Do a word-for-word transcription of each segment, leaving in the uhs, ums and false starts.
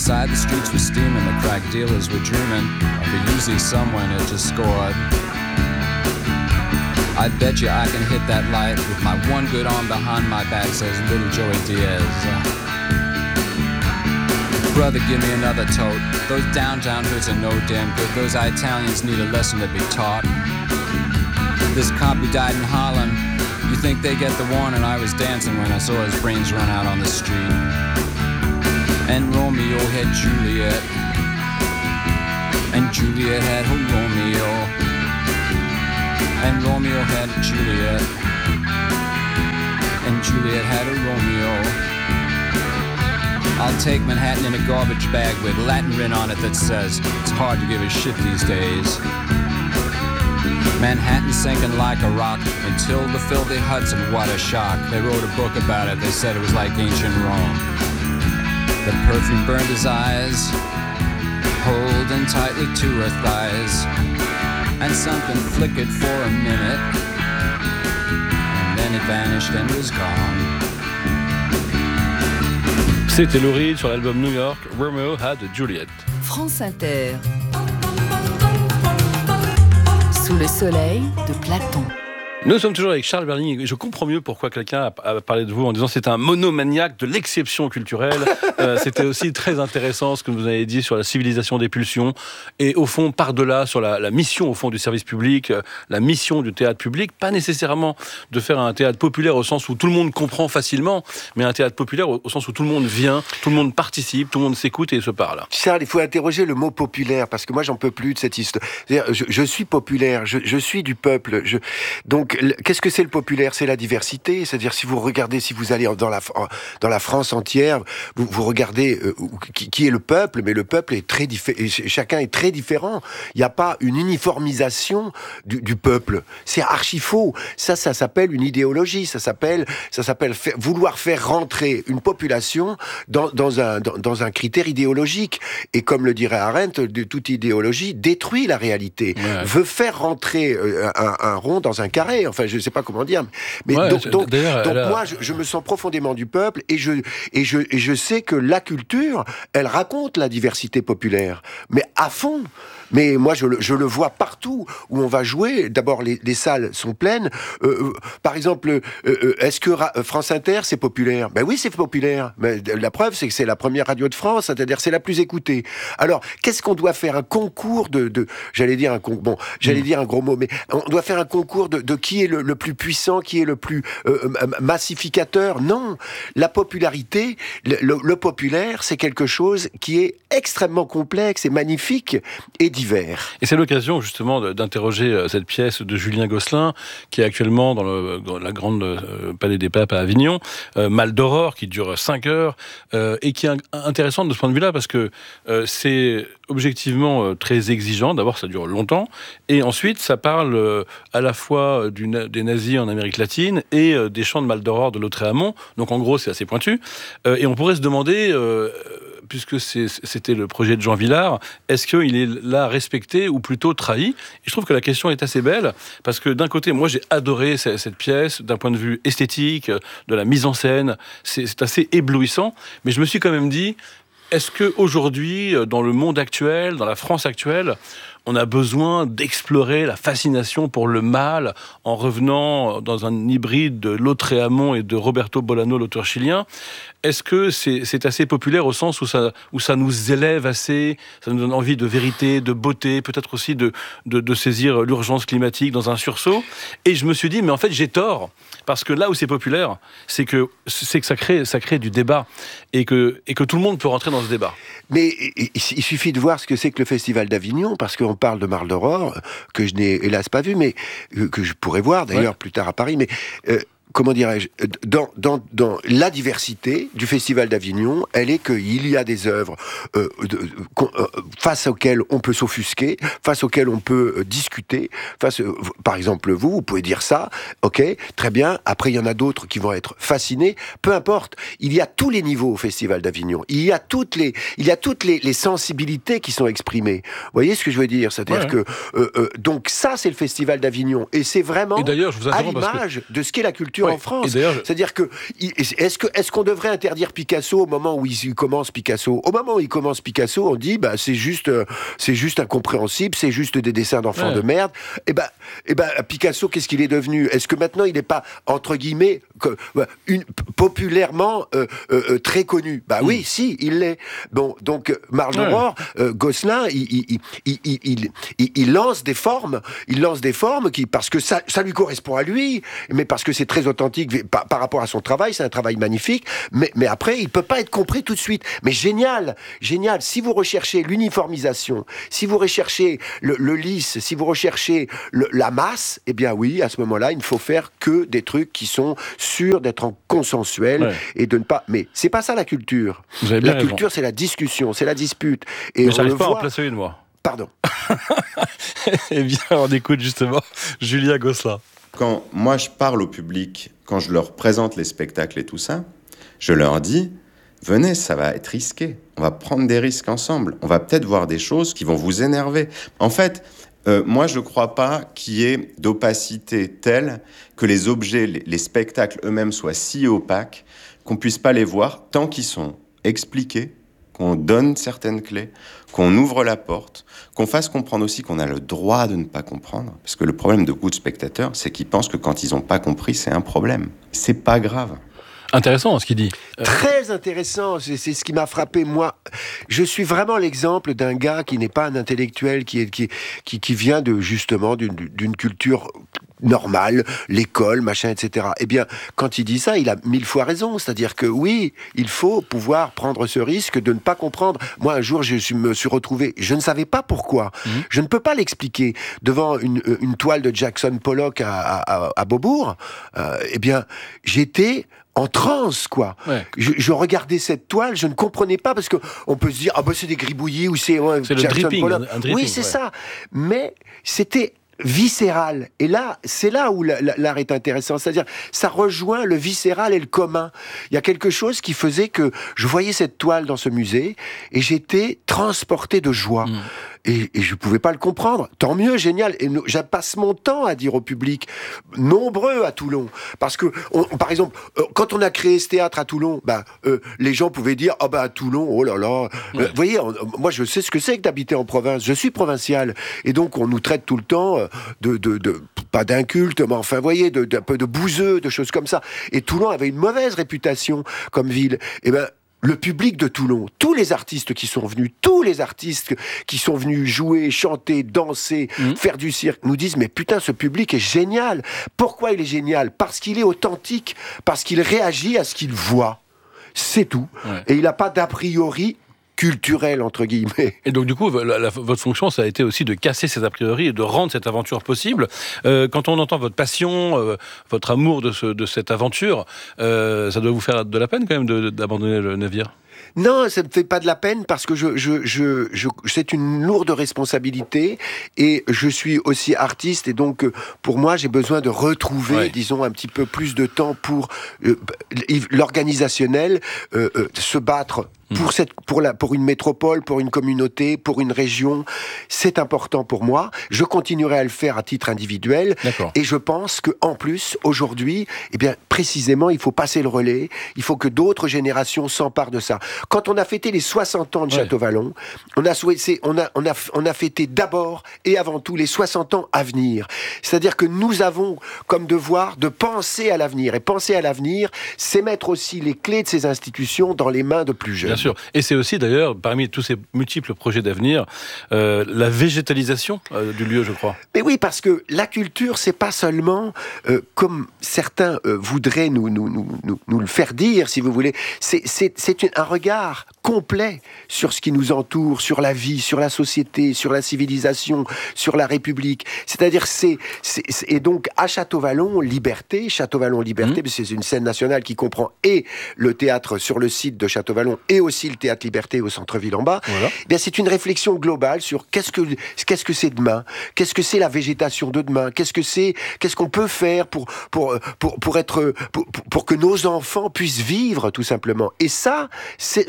Inside the streets were steaming, the crack dealers were dreaming of a Uzi someone had just scored. I bet you I can hit that light with my one good arm behind my back, says little Joey Diaz. Brother, give me another tote. Those downtown hoods are no damn good. Those Italians need a lesson to be taught. This cop who died in Holland, you think they get the warning? I was dancing when I saw his brains run out on the street. And Romeo had Juliet, and Juliet had her Romeo, and Romeo had Juliet, and Juliet had a Romeo. I'll take Manhattan in a garbage bag with Latin written on it that says it's hard to give a shit these days. Manhattan sinking like a rock until the filthy Hudson, what a shock. They wrote a book about it, they said it was like ancient Rome. The perfume burned his eyes, holding tightly to her thighs, and something flickered for a minute, and then it vanished and was gone. C'était Lou Reed sur l'album New York, Romeo Had Juliet. France Inter. Sous le soleil de Platon. Nous sommes toujours avec Charles Berling et je comprends mieux pourquoi quelqu'un a parlé de vous en disant c'est un monomaniaque de l'exception culturelle. euh, c'était aussi très intéressant ce que vous avez dit sur la civilisation des pulsions et au fond par-delà sur la, la mission au fond du service public, euh, la mission du théâtre public, pas nécessairement de faire un théâtre populaire au sens où tout le monde comprend facilement, mais un théâtre populaire au, au sens où tout le monde vient, tout le monde participe, tout le monde s'écoute et se parle. Charles, il faut interroger le mot populaire parce que moi j'en peux plus de cette histoire. C'est-à-dire, je, je suis populaire, je, je suis du peuple. Je... Donc qu'est-ce que c'est le populaire? C'est la diversité. C'est-à-dire, si vous regardez, si vous allez dans la, dans la France entière, vous, vous regardez euh, qui, qui est le peuple, mais le peuple est très différent. Chacun est très différent. Il n'y a pas une uniformisation du, du peuple. C'est archi faux. Ça, ça s'appelle une idéologie. Ça s'appelle, ça s'appelle faire, vouloir faire rentrer une population dans, dans, un, dans, dans un critère idéologique. Et comme le dirait Arendt, de toute idéologie détruit la réalité. Ouais. Veut faire rentrer un, un rond dans un carré. Enfin, je ne sais pas comment dire, mais ouais, donc, donc, donc a... moi, je, je me sens profondément du peuple et je, et, je, et je sais que la culture, elle raconte la diversité populaire, mais à fond. Mais moi, je le, je le vois partout où on va jouer. D'abord, les, les salles sont pleines. Euh, euh, par exemple, euh, est-ce que Ra- France Inter, c'est populaire? Ben oui, c'est populaire. Mais la preuve, c'est que c'est la première radio de France, c'est-à-dire c'est la plus écoutée. Alors, qu'est-ce qu'on doit faire? Un concours de... de j'allais dire un con, bon, j'allais mmh. dire un gros mot, mais on doit faire un concours de, de qui est le, le plus puissant, qui est le plus euh, massificateur? Non. La popularité, le, le, le populaire, c'est quelque chose qui est extrêmement complexe et magnifique et divers. Et c'est l'occasion justement d'interroger cette pièce de Julien Gosselin qui est actuellement dans, le, dans la grande euh, Palais des Papes à Avignon, euh, Mal d'Aurore, qui dure cinq heures euh, et qui est intéressante de ce point de vue-là parce que euh, c'est objectivement euh, très exigeant. D'abord, ça dure longtemps et ensuite, ça parle euh, à la fois du, des nazis en Amérique latine et euh, des chants de Mal d'Aurore de Lautréamont. Donc en gros, c'est assez pointu. Euh, et on pourrait se demander... Euh, puisque c'est, c'était le projet de Jean Vilar, est-ce qu'il est là respecté ou plutôt trahi? Et je trouve que la question est assez belle, parce que d'un côté, moi j'ai adoré cette, cette pièce, d'un point de vue esthétique, de la mise en scène, c'est, c'est assez éblouissant, mais je me suis quand même dit, est-ce qu'aujourd'hui, dans le monde actuel, dans la France actuelle, on a besoin d'explorer la fascination pour le mal en revenant dans un hybride de Lautréamont et de Roberto Bolano, l'auteur chilien? Est-ce que c'est, c'est assez populaire au sens où ça, où ça nous élève assez, ça nous donne envie de vérité, de beauté, peut-être aussi de, de, de saisir l'urgence climatique dans un sursaut? Et je me suis dit, mais en fait, j'ai tort. Parce que là où c'est populaire, c'est que, c'est que ça crée, ça crée du débat et que, et que tout le monde peut rentrer dans ce débat. Mais il, il suffit de voir ce que c'est que le Festival d'Avignon, parce qu'on parle de Mal d'Aurore, que je n'ai hélas pas vu, mais que je pourrais voir d'ailleurs ouais. plus tard à Paris, mais... Euh, comment dirais-je, dans, dans, dans la diversité du Festival d'Avignon, elle est qu'il y a des œuvres euh, de, euh, face auxquelles on peut s'offusquer, face auxquelles on peut euh, discuter. Face, euh, par exemple, vous, vous pouvez dire ça, ok, très bien. Après, il y en a d'autres qui vont être fascinés. Peu importe. Il y a tous les niveaux au Festival d'Avignon. Il y a toutes les, il y a toutes les, les sensibilités qui sont exprimées. Vous voyez ce que je veux dire? C'est-à-dire ouais. que euh, euh, donc ça, c'est le Festival d'Avignon, et c'est vraiment et d'ailleurs, je vous à l'image que... de ce qu'est la culture culture ouais. en France. Et d'ailleurs, je... C'est-à-dire que, est-ce que, est-ce qu'on devrait interdire Picasso au moment où il commence Picasso? Au moment où il commence Picasso, on dit, bah, c'est juste, c'est juste incompréhensible, c'est juste des dessins d'enfants ouais. de merde. Et ben, et ben, Picasso, qu'est-ce qu'il est devenu? Est-ce que maintenant il n'est pas, entre guillemets, que, une, populairement euh, euh, très connu? Bah oui, mmh. si, il l'est. Bon, donc, Marge ouais. Aurore, euh, Gosselin, il, il, il, il, il, il, il lance des formes, il lance des formes qui, parce que ça, ça lui correspond à lui, mais parce que c'est très authentique par, par rapport à son travail, c'est un travail magnifique, mais, mais après, il peut pas être compris tout de suite. Mais génial, génial. Si vous recherchez l'uniformisation, si vous recherchez le, le lisse, si vous recherchez le, la masse, eh bien oui, à ce moment-là, il ne faut faire que des trucs qui sont sûrs d'être en consensuel ouais. et de ne pas. Mais c'est pas ça la culture. La raison. culture, c'est la discussion, c'est la dispute. Et mais on j'arrive le pas voit... à en placer une, moi. Pardon. Eh bien, on écoute justement Julien Gosselin. Quand moi je parle au public, quand je leur présente les spectacles et tout ça, je leur dis, venez, ça va être risqué. On va prendre des risques ensemble. On va peut-être voir des choses qui vont vous énerver. En fait, euh, moi je ne crois pas qu'il y ait d'opacité telle que les objets, les, les spectacles eux-mêmes soient si opaques qu'on ne puisse pas les voir tant qu'ils sont expliqués, qu'on donne certaines clés, qu'on ouvre la porte, qu'on fasse comprendre aussi qu'on a le droit de ne pas comprendre. Parce que le problème de beaucoup de spectateurs, c'est qu'ils pensent que quand ils n'ont pas compris, c'est un problème. C'est pas grave. Intéressant ce qu'il dit. Très intéressant, c'est, c'est ce qui m'a frappé. Moi, je suis vraiment l'exemple d'un gars qui n'est pas un intellectuel, qui, est, qui, qui, qui vient de, justement d'une, d'une culture normale, l'école, machin, et cetera. Eh bien, quand il dit ça, il a mille fois raison. C'est-à-dire que oui, il faut pouvoir prendre ce risque de ne pas comprendre. Moi, un jour, je me suis retrouvé, je ne savais pas pourquoi. Mmh. Je ne peux pas l'expliquer. Devant une, une toile de Jackson Pollock à, à, à Beaubourg, euh, eh bien, j'étais en transe, quoi. Ouais. Je, je regardais cette toile, je ne comprenais pas, parce que on peut se dire, ah ben c'est des gribouillis, ou c'est, ouais, c'est Jackson le dripping, Pollock. Un, un dripping, oui, c'est ouais. ça. Mais c'était viscéral. Et là, c'est là où l'art est intéressant. C'est-à-dire, ça rejoint le viscéral et le commun. Il y a quelque chose qui faisait que je voyais cette toile dans ce musée et j'étais transporté de joie. Mmh. Et, et je ne pouvais pas le comprendre. Tant mieux, génial. Et je passe mon temps à dire au public, nombreux à Toulon. Parce que, on, par exemple, quand on a créé ce théâtre à Toulon, bah, euh, les gens pouvaient dire, ah oh, bah à Toulon, oh là là. Vous ouais. euh, voyez, on, moi je sais ce que c'est que d'habiter en province. Je suis provincial. Et donc on nous traite tout le temps de, de, de pas d'inculte, mais enfin, vous voyez, de, de, un peu de bouseux, de choses comme ça. Et Toulon avait une mauvaise réputation comme ville. Et ben, le public de Toulon, tous les artistes qui sont venus, tous les artistes qui sont venus jouer, chanter, danser, mmh. faire du cirque, nous disent, mais putain, ce public est génial. Pourquoi il est génial? Parce qu'il est authentique, parce qu'il réagit à ce qu'il voit. C'est tout. Ouais. Et il n'a pas d'a priori culturel, entre guillemets. Et donc, du coup, la, la, votre fonction, ça a été aussi de casser ces a priori et de rendre cette aventure possible. Euh, quand on entend votre passion, euh, votre amour de, ce, de cette aventure, euh, ça doit vous faire de la peine, quand même, de, de, d'abandonner le navire? Non, ça ne me fait pas de la peine parce que je, je, je, je, c'est une lourde responsabilité et je suis aussi artiste et donc pour moi j'ai besoin de retrouver, ouais. disons, un petit peu plus de temps pour euh, l'organisationnel, euh, euh, se battre pour cette, pour la, pour une métropole, pour une communauté, pour une région. C'est important pour moi. Je continuerai à le faire à titre individuel. D'accord. Et je pense que en plus aujourd'hui, eh bien précisément, il faut passer le relais. Il faut que d'autres générations s'emparent de ça. Quand on a fêté les soixante ans de ouais. Château Vallon, on a souhaité, on a, on a, on a fêté d'abord et avant tout les soixante ans à venir. C'est-à-dire que nous avons comme devoir de penser à l'avenir. Et penser à l'avenir, c'est mettre aussi les clés de ces institutions dans les mains de plus jeunes. Bien sûr. Et c'est aussi d'ailleurs, parmi tous ces multiples projets d'avenir, euh, la végétalisation euh, du lieu, je crois. Mais oui, parce que la culture, c'est pas seulement, euh, comme certains euh, voudraient nous, nous, nous, nous, nous le faire dire, si vous voulez, c'est, c'est, c'est une, un regard complet sur ce qui nous entoure, sur la vie, sur la société, sur la civilisation, sur la République. C'est-à-dire, c'est, c'est, c'est et donc à Château-Vallon, Liberté, Château-Vallon, Liberté, mmh. c'est une scène nationale qui comprend et le théâtre sur le site de Château-Vallon et aussi le théâtre Liberté au centre-ville en bas. Voilà. Eh bien, c'est une réflexion globale sur qu'est-ce que qu'est-ce que c'est demain, qu'est-ce que c'est la végétation de demain, qu'est-ce que c'est, qu'est-ce qu'on peut faire pour pour pour pour être pour, pour que nos enfants puissent vivre tout simplement. Et ça, c'est, ce sont des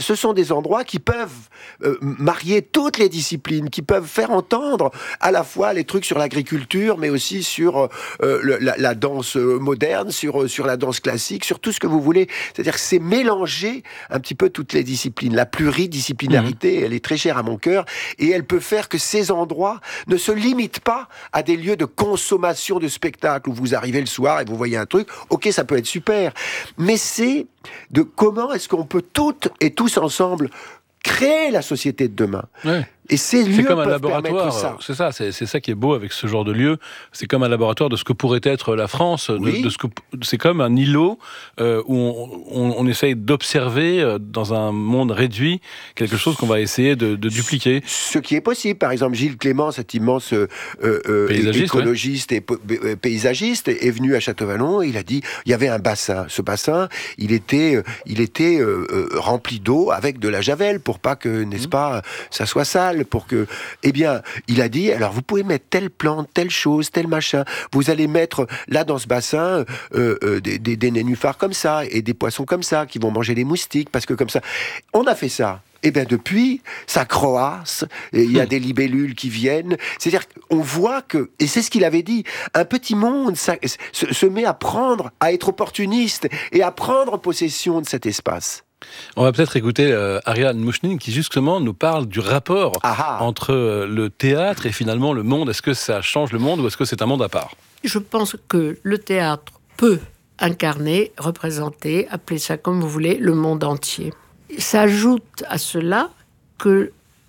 des endroits qui peuvent euh, marier toutes les disciplines, qui peuvent faire entendre à la fois les trucs sur l'agriculture, mais aussi sur euh, le, la, la danse moderne, sur, sur la danse classique, sur tout ce que vous voulez. C'est-à-dire que c'est mélanger un petit peu toutes les disciplines. La pluridisciplinarité, mmh. elle est très chère à mon cœur, et elle peut faire que ces endroits ne se limitent pas à des lieux de consommation de spectacles, où vous arrivez le soir et vous voyez un truc, ok, ça peut être super, mais c'est de comment est-ce qu'on peut toutes et tous ensemble créer la société de demain. Ouais. Et ces lieux c'est comme un peuvent laboratoire, ça. C'est ça, c'est, c'est ça qui est beau avec ce genre de lieu. C'est comme un laboratoire de ce que pourrait être la France. De, oui. de ce que, c'est comme un îlot euh, où on, on, on essaye d'observer euh, dans un monde réduit quelque chose qu'on va essayer de, de dupliquer. Ce qui est possible. Par exemple, Gilles Clément, cet immense euh, euh, écologiste ouais. et po- paysagiste, est venu à Château-Vallon. Il a dit, il y avait un bassin. Ce bassin, il était, il était euh, euh, rempli d'eau avec de la javel pour pas que, n'est-ce mmh. pas, ça soit sale. Pour que, eh bien, il a dit, alors vous pouvez mettre telle plante, telle chose, tel machin. Vous allez mettre là dans ce bassin euh, euh, des, des, des nénuphars comme ça et des poissons comme ça qui vont manger les moustiques parce que comme ça. On a fait ça. Et bien depuis, ça croasse, il y a des libellules qui viennent. C'est-à-dire qu'on voit que, et c'est ce qu'il avait dit, un petit monde ça, se, se met à prendre, à être opportuniste et à prendre possession de cet espace. On va peut-être écouter euh, Ariane Mouchnine qui justement nous parle du rapport Aha. entre euh, le théâtre et finalement le monde. Est-ce que ça change le monde ou est-ce que c'est un monde à part ? Je pense que le théâtre peut incarner, représenter, appelez ça comme vous voulez, le monde entier. Ça ajoute à cela que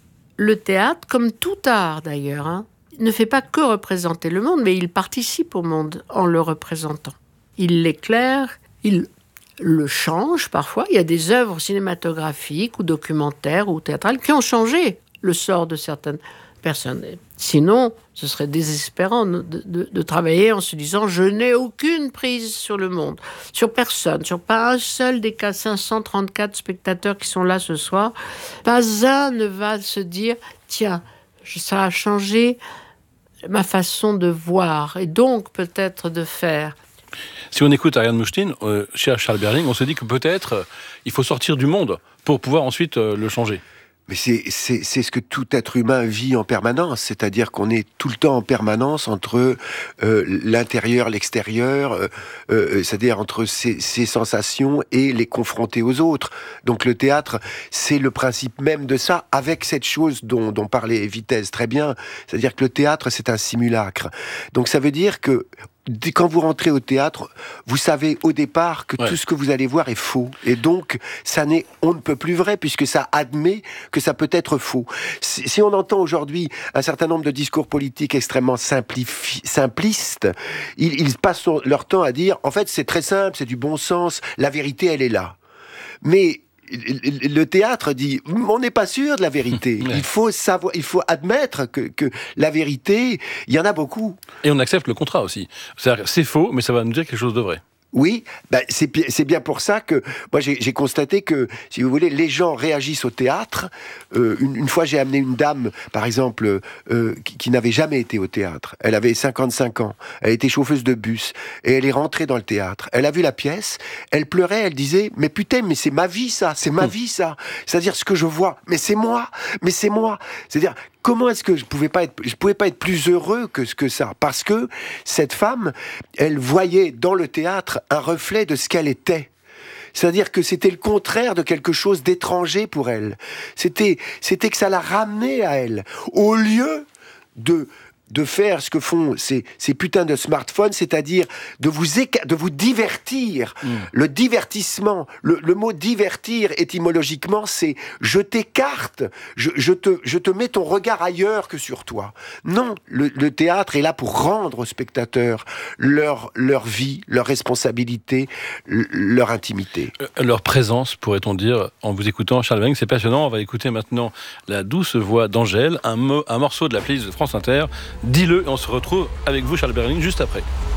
le théâtre, comme tout art d'ailleurs, hein, ne fait pas que représenter le monde, mais il participe au monde en le représentant. Il l'éclaire, il le change parfois. Il y a des œuvres cinématographiques ou documentaires ou théâtrales qui ont changé le sort de certaines personnes. Sinon, ce serait désespérant de, de, de travailler en se disant « je n'ai aucune prise sur le monde, sur personne, sur pas un seul des cinq cent trente-quatre spectateurs qui sont là ce soir. Pas un ne va se dire « tiens, ça a changé ma façon de voir et donc peut-être de faire ». Si on écoute Ariane Mouchnine, euh, chez Charles Berling, on se dit que peut-être euh, il faut sortir du monde pour pouvoir ensuite euh, le changer. Mais c'est, c'est, c'est ce que tout être humain vit en permanence, c'est-à-dire qu'on est tout le temps en permanence entre euh, l'intérieur, l'extérieur, euh, euh, c'est-à-dire entre ses, ses sensations et les confronter aux autres. Donc le théâtre, c'est le principe même de ça, avec cette chose dont, dont parlait Vitesse très bien, c'est-à-dire que le théâtre, c'est un simulacre. Donc ça veut dire que quand vous rentrez au théâtre, vous savez au départ que ouais. tout ce que vous allez voir est faux. Et donc, ça n'est, on ne peut plus vrai, puisque ça admet que ça peut être faux. Si, si on entend aujourd'hui un certain nombre de discours politiques extrêmement simplifi- simplistes, ils, ils passent leur temps à dire, en fait, c'est très simple, c'est du bon sens, la vérité, elle est là. Mais le théâtre dit, on n'est pas sûr de la vérité. Il faut savoir, il faut admettre que, que la vérité, il y en a beaucoup. Et on accepte le contrat aussi. C'est-à-dire, c'est faux, mais ça va nous dire quelque chose de vrai. Oui, ben c'est, c'est bien pour ça que moi j'ai, j'ai constaté que, si vous voulez, les gens réagissent au théâtre. Euh, une, une fois, j'ai amené une dame, par exemple, euh, qui, qui n'avait jamais été au théâtre. Elle avait cinquante-cinq ans, elle était chauffeuse de bus, et elle est rentrée dans le théâtre. Elle a vu la pièce, elle pleurait, elle disait « Mais putain, mais c'est ma vie ça, c'est ma vie ça !» C'est-à-dire ce que je vois, mais c'est moi, mais c'est moi. C'est-à-dire, comment est-ce que je pouvais pas être, je pouvais pas être plus heureux que ce que ça? Parce que cette femme, elle voyait dans le théâtre un reflet de ce qu'elle était. C'est-à-dire que c'était le contraire de quelque chose d'étranger pour elle. C'était, c'était que ça la ramenait à elle. Au lieu de de faire ce que font ces, ces putains de smartphones, c'est-à-dire de vous, éca- de vous divertir. Mmh. Le divertissement, le, le mot divertir étymologiquement, c'est je t'écarte, je, je, te, je te mets ton regard ailleurs que sur toi. Non, le, le théâtre est là pour rendre aux spectateurs leur, leur vie, leur responsabilité, leur intimité. Euh, leur présence, pourrait-on dire, en vous écoutant, Charles Berling, c'est passionnant. On va écouter maintenant la douce voix d'Angèle, un, mo- un morceau de la playlist de France Inter. Dis-le, et on se retrouve avec vous, Charles Berling, juste après.